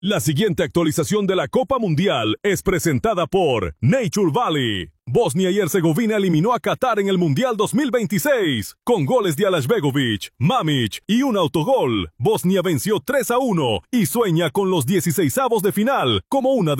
La siguiente actualización de la Copa Mundial es presentada por Nature Valley. Bosnia y Herzegovina eliminó a Qatar en el Mundial 2026 con goles de Alashbegovic, Mamić y un autogol. Bosnia venció 3-1 y sueña con los 16avos de final como una de